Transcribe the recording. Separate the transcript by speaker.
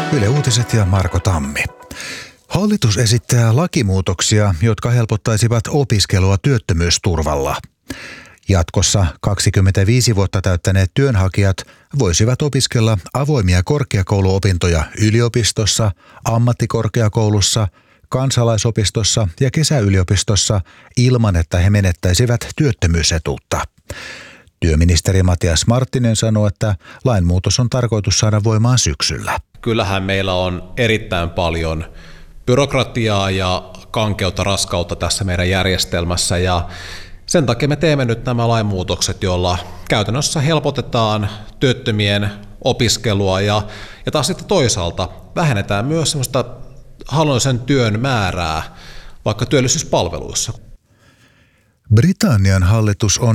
Speaker 1: Yle Uutiset ja Marko Tammi. Hallitus esittää lakimuutoksia, jotka helpottaisivat opiskelua työttömyysturvalla. Jatkossa 25 vuotta täyttäneet työnhakijat voisivat opiskella avoimia korkeakouluopintoja yliopistossa, ammattikorkeakoulussa, kansalaisopistossa ja kesäyliopistossa ilman, että he menettäisivät työttömyysetuutta. Työministeri Matias Marttinen sanoi, että lainmuutos on tarkoitus saada voimaan syksyllä.
Speaker 2: Kyllähän meillä on erittäin paljon byrokratiaa ja kankeutta, raskautta tässä meidän järjestelmässä ja sen takia me teemme nyt nämä lainmuutokset, joilla käytännössä helpotetaan työttömien opiskelua ja taas sitten toisaalta vähennetään myös semmoista hallinnollisen työn määrää vaikka työllisyyspalveluissa.
Speaker 1: Britannian hallitus on